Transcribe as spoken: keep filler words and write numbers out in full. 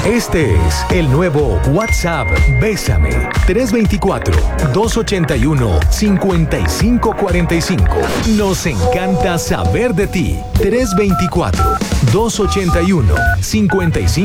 Este es el nuevo WhatsApp Bésame. tres dos cuatro, dos ocho uno, cinco cinco cuatro cinco. Nos encanta saber de ti. tres dos cuatro, dos ocho uno, cinco cinco